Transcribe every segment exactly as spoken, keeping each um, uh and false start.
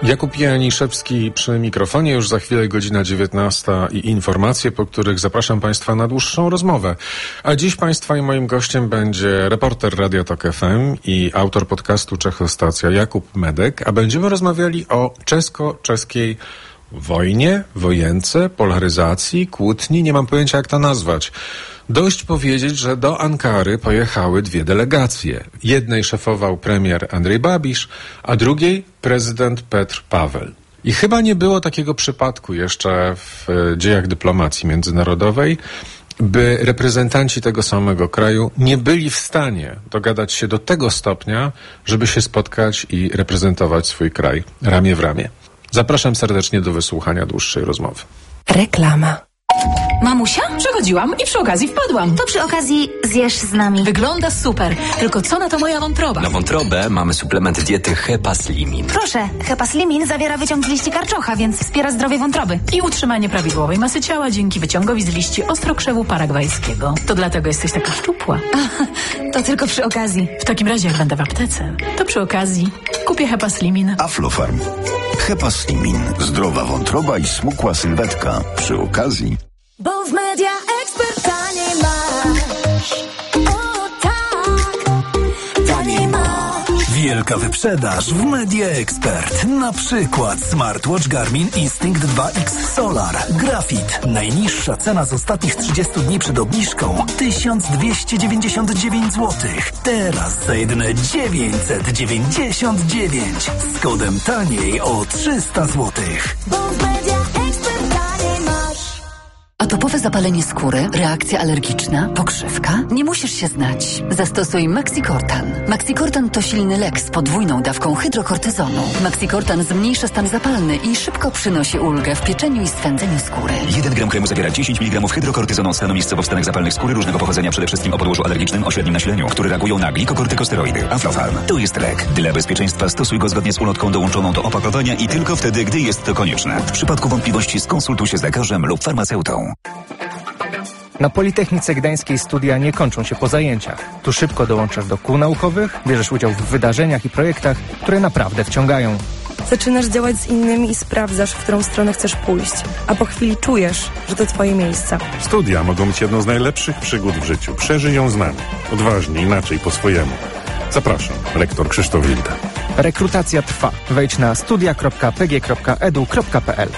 Jakub Janiszewski przy mikrofonie, już za chwilę godzina dziewiętnasta i informacje, po których zapraszam Państwa na dłuższą rozmowę. A dziś Państwa i moim gościem będzie reporter Radia Tok F M i autor podcastu Czechostacja Jakub Medek, a będziemy rozmawiali o czesko-czeskiej wojnie, wojence, polaryzacji, kłótni, nie mam pojęcia jak to nazwać. Dość powiedzieć, że do Ankary pojechały dwie delegacje. Jednej szefował premier Andrzej Babisz, a drugiej prezydent Petr Paweł. I chyba nie było takiego przypadku jeszcze w dziejach dyplomacji międzynarodowej, by reprezentanci tego samego kraju nie byli w stanie dogadać się do tego stopnia, żeby się spotkać i reprezentować swój kraj ramię w ramię. Zapraszam serdecznie do wysłuchania dłuższej rozmowy. Reklama. Mamusia? Przechodziłam i przy okazji wpadłam. To przy okazji zjesz z nami. Wygląda super. Tylko co na to moja wątroba? Na wątrobę mamy suplement diety Hepaslimin. Proszę, Hepaslimin zawiera wyciąg z liści karczocha, więc wspiera zdrowie wątroby. I utrzymanie prawidłowej masy ciała dzięki wyciągowi z liści ostrokrzewu paragwajskiego. To dlatego jesteś taka szczupła. To tylko przy okazji. W takim razie jak będę w aptece, to przy okazji kupię Hepaslimin. Aflofarm. Hepaslimin. Zdrowa wątroba i smukła sylwetka. Przy okazji. Bo w Media Expert taniej masz. O tak, taniej masz. Wielka wyprzedaż w Media Expert. Na przykład smartwatch Garmin Instinct dwa X Solar. Grafit. Najniższa cena z ostatnich trzydziestu dni przed obniżką tysiąc dwieście dziewięćdziesiąt dziewięć złotych. Teraz za jedyne dziewięćset dziewięćdziesiąt dziewięć. Z kodem taniej o trzysta złotych. Bo w Media Expert taniej masz. Atopowe zapalenie skóry, reakcja alergiczna, pokrzywka? Nie musisz się znać. Zastosuj Maxicortan. Maxicortan to silny lek z podwójną dawką hydrokortyzonu. Maxicortan zmniejsza stan zapalny i szybko przynosi ulgę w pieczeniu i swędzeniu skóry. jeden gram kremu zawiera dziesięć miligramów hydrokortyzonu stanu miejscowo wstanek zapalnych skóry różnego pochodzenia, przede wszystkim o podłożu alergicznym o średnim nasileniu, które reagują na glikokortykosteroidy. Aflofarm. To jest lek. Dla bezpieczeństwa stosuj go zgodnie z ulotką dołączoną do opakowania i tylko wtedy, gdy jest to konieczne. W przypadku wątpliwości skonsultuj się z lekarzem lub farmaceutą. Na Politechnice Gdańskiej studia nie kończą się po zajęciach. Tu szybko dołączasz do kół naukowych, bierzesz udział w wydarzeniach i projektach, które naprawdę wciągają. Zaczynasz działać z innymi i sprawdzasz, w którą stronę chcesz pójść. A po chwili czujesz, że to twoje miejsce. Studia mogą być jedną z najlepszych przygód w życiu. Przeżyj ją z nami. Odważnie, inaczej, po swojemu. Zapraszam, rektor Krzysztof Wilda. Rekrutacja trwa. Wejdź na studia kropka p g kropka e d u kropka p l.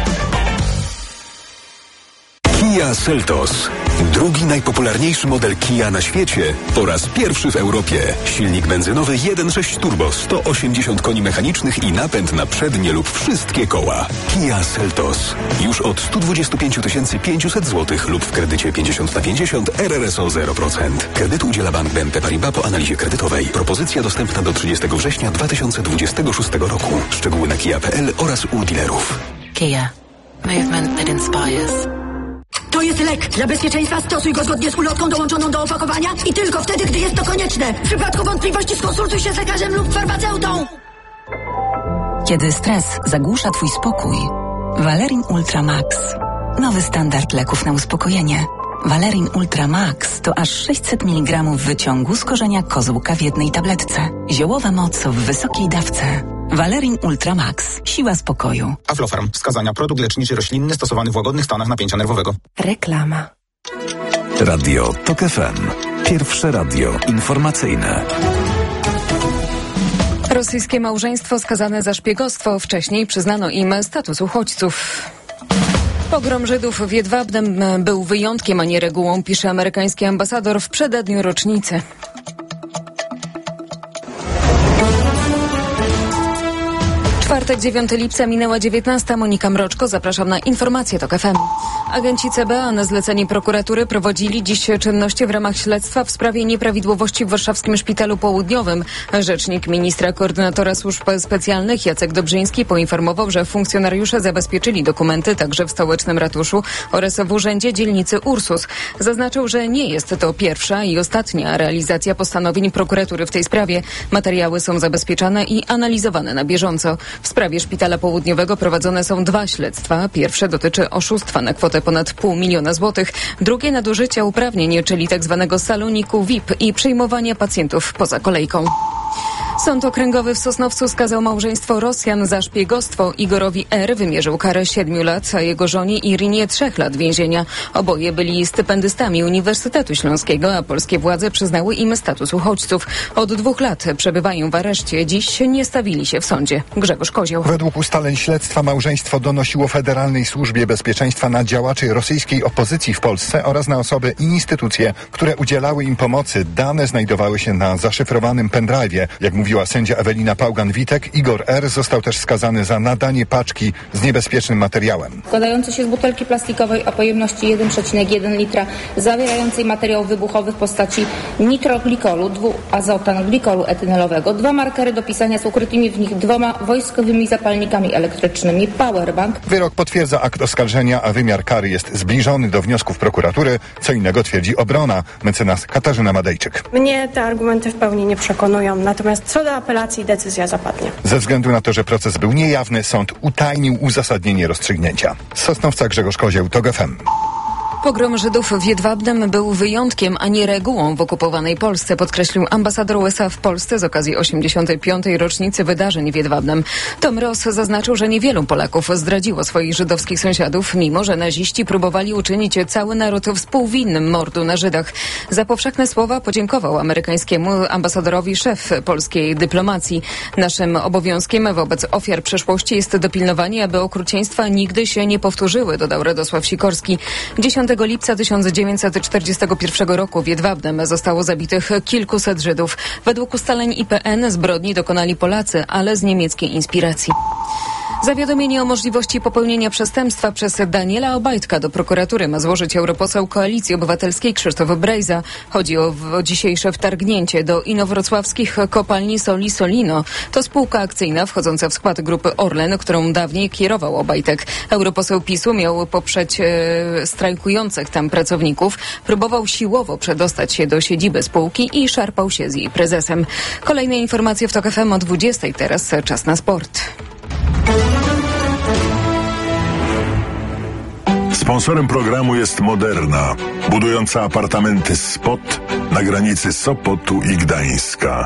Kia Seltos. Drugi najpopularniejszy model Kia na świecie po raz pierwszy w Europie. Silnik benzynowy jeden przecinek sześć turbo, sto osiemdziesiąt koni mechanicznych i napęd na przednie lub wszystkie koła. Kia Seltos. Już od sto dwadzieścia pięć tysięcy pięćset złotych lub w kredycie pięćdziesiąt na pięćdziesiąt R R S O zero procent. Kredyt udziela Bank B N P Paribas po analizie kredytowej. Propozycja dostępna do trzydziestego września dwa tysiące dwudziestego szóstego roku. Szczegóły na kia kropka p l oraz u dealerów. Kia. Movement that inspires. To jest lek. Dla bezpieczeństwa stosuj go zgodnie z ulotką dołączoną do opakowania i tylko wtedy, gdy jest to konieczne. W przypadku wątpliwości skonsultuj się z lekarzem lub farmaceutą. Kiedy stres zagłusza twój spokój, Valerin Ultra Max. Nowy standard leków na uspokojenie. Valerin Ultra Max to aż sześćset miligramów wyciągu z korzenia kozłka w jednej tabletce. Ziołowa moc w wysokiej dawce. Valerin Ultra Max. Siła spokoju. Aflofarm. Wskazania. Produkt leczniczy roślinny stosowany w łagodnych stanach napięcia nerwowego. Reklama. Radio Tok F M. Pierwsze radio informacyjne. Rosyjskie małżeństwo skazane za szpiegostwo. Wcześniej przyznano im status uchodźców. Pogrom Żydów w Jedwabnem był wyjątkiem, a nie regułą, pisze amerykański ambasador w przededniu rocznicy. Czwartek, dziewiątego lipca, minęła dziewiętnasta. Monika Mroczko, zapraszam na informacje Tok F M. Agenci C B A na zlecenie prokuratury prowadzili dziś czynności w ramach śledztwa w sprawie nieprawidłowości w warszawskim Szpitalu Południowym. Rzecznik ministra koordynatora służb specjalnych Jacek Dobrzyński poinformował, że funkcjonariusze zabezpieczyli dokumenty także w stołecznym ratuszu oraz w urzędzie dzielnicy Ursus. Zaznaczył, że nie jest to pierwsza i ostatnia realizacja postanowień prokuratury w tej sprawie. Materiały są zabezpieczane i analizowane na bieżąco. W sprawie Szpitala Południowego prowadzone są dwa śledztwa. Pierwsze dotyczy oszustwa na kwotę ponad pół miliona złotych. Drugie nadużycia uprawnień, czyli tzw. saloniku V I P i przyjmowania pacjentów poza kolejką. Sąd okręgowy w Sosnowcu skazał małżeństwo Rosjan za szpiegostwo. Igorowi R. wymierzył karę siedmiu lat, a jego żonie Irinie trzech lat więzienia. Oboje byli stypendystami Uniwersytetu Śląskiego, a polskie władze przyznały im status uchodźców. Od dwóch lat przebywają w areszcie. Dziś nie stawili się w sądzie. Grzegorz Kozioł. Według ustaleń śledztwa małżeństwo donosiło Federalnej Służbie Bezpieczeństwa na działaczy rosyjskiej opozycji w Polsce oraz na osoby i instytucje, które udzielały im pomocy. Dane znajdowały się na zaszyfrowanym pendrive'ie. Jak mówiła sędzia Ewelina Pałgan-Witek, Igor R. został też skazany za nadanie paczki z niebezpiecznym materiałem. Składający się z butelki plastikowej o pojemności jeden przecinek jeden litra, zawierającej materiał wybuchowy w postaci nitroglikolu, dwuazotanglikolu etynolowego, dwa markery do pisania z ukrytymi w nich dwoma wojskowymi zapalnikami elektrycznymi, powerbank. Wyrok potwierdza akt oskarżenia, a wymiar kary jest zbliżony do wniosków prokuratury. Co innego twierdzi obrona. Mecenas Katarzyna Madejczyk. Mnie te argumenty w pełni nie przekonują, natomiast co do apelacji decyzja zapadnie. Ze względu na to, że proces był niejawny, sąd utajnił uzasadnienie rozstrzygnięcia. Z Sosnowca Grzegorz Kozieł, TOG F M. Pogrom Żydów w Jedwabnem był wyjątkiem, a nie regułą w okupowanej Polsce, podkreślił ambasador U S A w Polsce z okazji osiemdziesiątej piątej rocznicy wydarzeń w Jedwabnem. Tom Ross zaznaczył, że niewielu Polaków zdradziło swoich żydowskich sąsiadów, mimo że naziści próbowali uczynić cały naród współwinnym mordu na Żydach. Za powszechne słowa podziękował amerykańskiemu ambasadorowi szef polskiej dyplomacji. Naszym obowiązkiem wobec ofiar przeszłości jest dopilnowanie, aby okrucieństwa nigdy się nie powtórzyły, dodał Radosław Sikorski. dziesiątego lipca tysiąc dziewięćset czterdziestego pierwszego roku w Jedwabnem zostało zabitych kilkuset Żydów. Według ustaleń I P N zbrodni dokonali Polacy, ale z niemieckiej inspiracji. Zawiadomienie o możliwości popełnienia przestępstwa przez Daniela Obajtka do prokuratury ma złożyć europoseł Koalicji Obywatelskiej Krzysztof Brejza. Chodzi o, o dzisiejsze wtargnięcie do inowrocławskich kopalni Soli Solino. To spółka akcyjna wchodząca w skład grupy Orlen, którą dawniej kierował Obajtek. Europoseł PiSu miał poprzeć e, strajkujących tam pracowników. Próbował siłowo przedostać się do siedziby spółki i szarpał się z jej prezesem. Kolejne informacje w TOK F M o dwudziestej. Teraz czas na sport. Sponsorem programu jest Moderna, budująca apartamenty Spot na granicy Sopotu i Gdańska.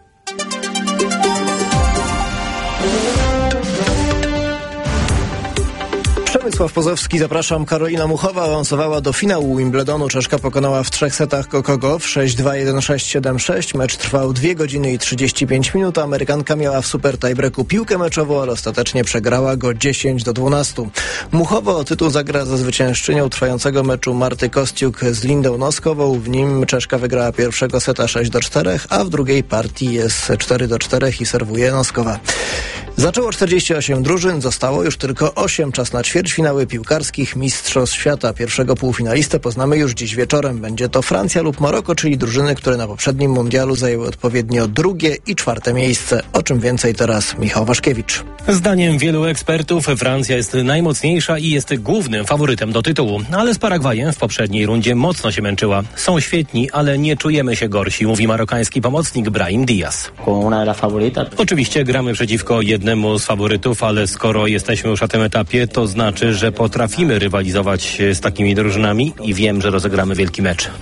Przemysław Pozowski, zapraszam. Karolina Muchowa awansowała do finału Wimbledonu. Czeszka pokonała w trzech setach Coco Gauff sześć dwa, jeden sześć, siedem sześć. Mecz trwał dwie godziny i trzydzieści pięć minut. Amerykanka miała w super tiebreaku piłkę meczową, ale ostatecznie przegrała go dziesięć do dwunastu. Muchowa o tytuł zagra ze zwyciężczynią trwającego meczu Marty Kostiuk z Lindą Noskową. W nim Czeszka wygrała pierwszego seta sześć do czterech, a w drugiej partii jest cztery do czterech i serwuje Noskowa. Zaczęło czterdzieści osiem drużyn, zostało już tylko osiem. Czas na ćwierćfinały piłkarskich Mistrzostw Świata. Pierwszego półfinalistę poznamy już dziś wieczorem. Będzie to Francja lub Maroko, czyli drużyny, które na poprzednim mundialu zajęły odpowiednio drugie i czwarte miejsce. O czym więcej teraz Michał Waszkiewicz. Zdaniem wielu ekspertów Francja jest najmocniejsza i jest głównym faworytem do tytułu. Ale z Paragwajem w poprzedniej rundzie mocno się męczyła. Są świetni, ale nie czujemy się gorsi, mówi marokański pomocnik Brahim Diaz. Oczywiście gramy przeciwko jednemu z faworytów, ale skoro jesteśmy już na tym etapie, to znaczy, że potrafimy rywalizować z takimi drużynami i wiem, że rozegramy wielki mecz.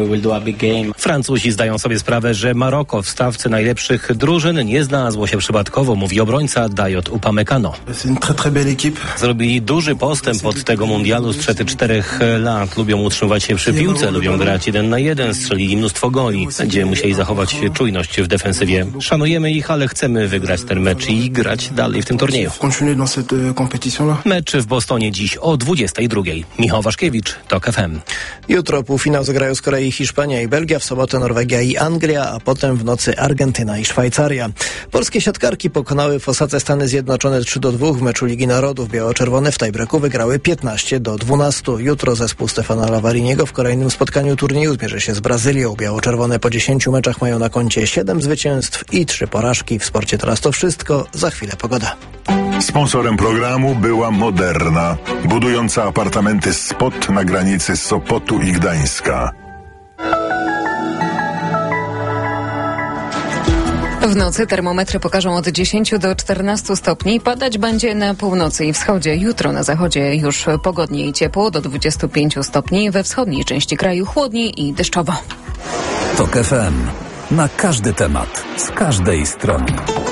Francuzi zdają sobie sprawę, że Maroko w stawce najlepszych drużyn nie znalazło się przypadkowo, mówi obrońca Dayot Upamecano. Zrobili duży postęp od tego mundialu sprzed czterech lat. Lubią utrzymywać się przy piłce, lubią grać jeden na jeden, strzelili mnóstwo goli. Będziemy musieli zachować czujność w defensywie. Szanujemy ich, ale chcemy wygrać ten mecz i grać dalej w tym turnieju. Mecz w Bostonie dziś o dwudziestej drugiej. Michał Waszkiewicz, TOK F M. Jutro półfinał zagrają z kolei Hiszpania i Belgia, w sobotę Norwegia i Anglia, a potem w nocy Argentyna i Szwajcaria. Polskie siatkarki pokonały w Osace Stany Zjednoczone trzy do dwóch w meczu Ligi Narodów. Biało-czerwone w tiebreaku wygrały piętnaście do dwunastu. Jutro zespół Stefana Lavariniego w kolejnym spotkaniu turnieju zmierzy się z Brazylią. Biało-czerwone po dziesięciu meczach mają na koncie siedem zwycięstw i trzy porażki. W sporcie teraz to wszystko. Za chwilę pogoda. Sponsorem programu była Moderna, budująca apartamenty Spot na granicy Sopotu i Gdańska. W nocy termometry pokażą od dziesięciu do czternastu stopni. Padać będzie na północy i wschodzie. Jutro na zachodzie już pogodnie i ciepło do dwudziestu pięciu stopni. We wschodniej części kraju chłodniej i deszczowo. TOK F M. na każdy temat, z każdej strony.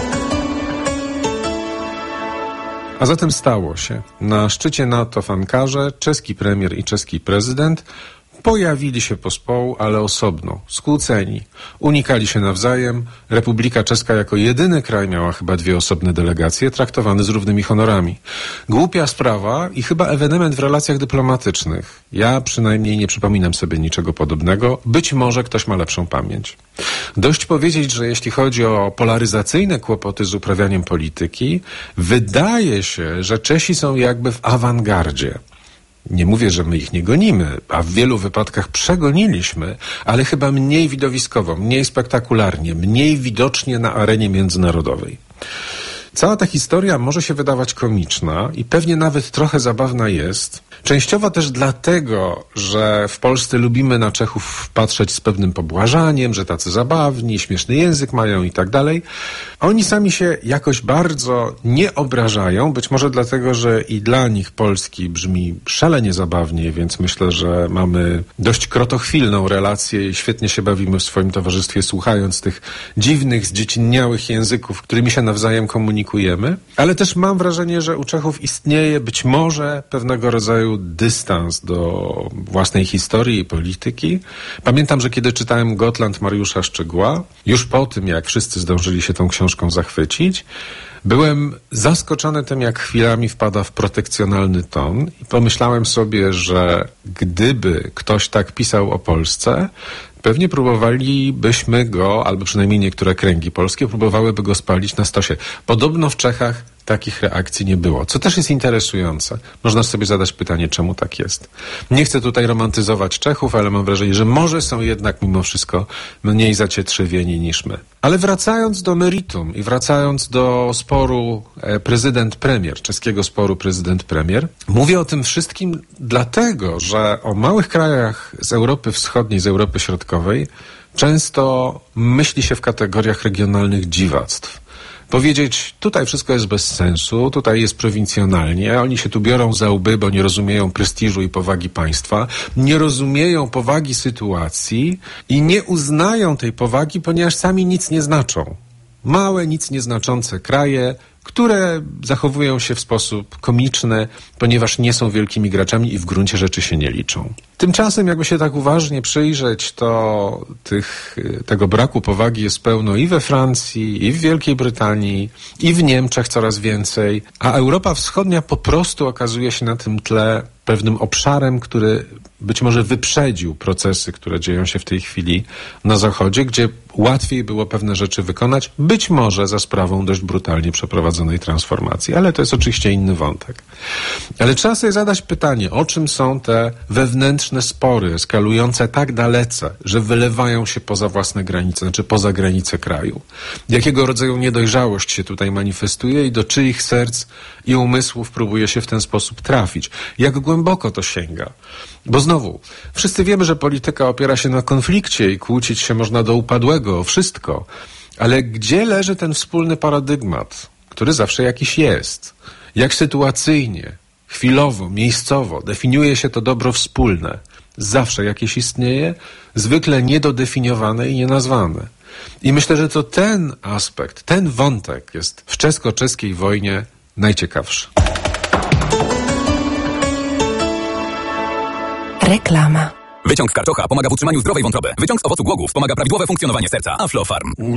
A zatem stało się. Na szczycie NATO w Ankarze czeski premier i czeski prezydent pojawili się pospołu, ale osobno, skłóceni. Unikali się nawzajem. Republika Czeska jako jedyny kraj miała chyba dwie osobne delegacje, traktowane z równymi honorami. Głupia sprawa i chyba ewenement w relacjach dyplomatycznych. Ja przynajmniej nie przypominam sobie niczego podobnego. Być może ktoś ma lepszą pamięć. Dość powiedzieć, że jeśli chodzi o polaryzacyjne kłopoty z uprawianiem polityki, wydaje się, że Czesi są jakby w awangardzie. Nie mówię, że my ich nie gonimy, a w wielu wypadkach przegoniliśmy, ale chyba mniej widowiskowo, mniej spektakularnie, mniej widocznie na arenie międzynarodowej. Cała ta historia może się wydawać komiczna i pewnie nawet trochę zabawna jest. Częściowo też dlatego, że w Polsce lubimy na Czechów patrzeć z pewnym pobłażaniem, że tacy zabawni, śmieszny język mają i tak dalej. Oni sami się jakoś bardzo nie obrażają, być może dlatego, że i dla nich polski brzmi szalenie zabawnie, więc myślę, że mamy dość krotochwilną relację i świetnie się bawimy w swoim towarzystwie, słuchając tych dziwnych, zdziecinniałych języków, którymi się nawzajem komunikujemy. Ale też mam wrażenie, że u Czechów istnieje być może pewnego rodzaju dystans do własnej historii i polityki. Pamiętam, że kiedy czytałem Gotland Mariusza Szczygła, już po tym, jak wszyscy zdążyli się tą książką zachwycić, byłem zaskoczony tym, jak chwilami wpada w protekcjonalny ton i pomyślałem sobie, że gdyby ktoś tak pisał o Polsce, pewnie próbowalibyśmy go, albo przynajmniej niektóre kręgi polskie próbowałyby go spalić na stosie. Podobno w Czechach takich reakcji nie było, co też jest interesujące. Można sobie zadać pytanie, czemu tak jest. Nie chcę tutaj romantyzować Czechów, ale mam wrażenie, że może są jednak mimo wszystko mniej zacietrzewieni niż my. Ale wracając do meritum i wracając do sporu e, prezydent-premier, czeskiego sporu prezydent-premier, mówię o tym wszystkim dlatego, że o małych krajach z Europy Wschodniej, z Europy Środkowej często myśli się w kategoriach regionalnych dziwactw. Powiedzieć, tutaj wszystko jest bez sensu, tutaj jest prowincjonalnie, oni się tu biorą za łby, bo nie rozumieją prestiżu i powagi państwa, nie rozumieją powagi sytuacji i nie uznają tej powagi, ponieważ sami nic nie znaczą. Małe, nic nieznaczące kraje, które zachowują się w sposób komiczny, ponieważ nie są wielkimi graczami i w gruncie rzeczy się nie liczą. Tymczasem, jakby się tak uważnie przyjrzeć, to tych, tego braku powagi jest pełno i we Francji, i w Wielkiej Brytanii, i w Niemczech coraz więcej, a Europa Wschodnia po prostu okazuje się na tym tle pewnym obszarem, który być może wyprzedził procesy, które dzieją się w tej chwili na Zachodzie, gdzie łatwiej było pewne rzeczy wykonać, być może za sprawą dość brutalnie przeprowadzonej transformacji, ale to jest oczywiście inny wątek. Ale trzeba sobie zadać pytanie, o czym są te wewnętrzne spory eskalujące tak dalece, że wylewają się poza własne granice, znaczy poza granice kraju. Jakiego rodzaju niedojrzałość się tutaj manifestuje i do czyich serc i umysłów próbuje się w ten sposób trafić. Jak głęboko to sięga. Bo znowu, wszyscy wiemy, że polityka opiera się na konflikcie i kłócić się można do upadłego o wszystko. Ale gdzie leży ten wspólny paradygmat, który zawsze jakiś jest? Jak sytuacyjnie, chwilowo, miejscowo definiuje się to dobro wspólne? Zawsze jakieś istnieje, zwykle niedodefiniowane i nienazwane. I myślę, że to ten aspekt, ten wątek jest w czesko-czeskiej wojnie najciekawszy. Reklama. Wyciąg z karczocha pomaga w utrzymaniu zdrowej wątroby. Wyciąg z owocu głogów pomaga prawidłowe funkcjonowanie serca. Aflofarm.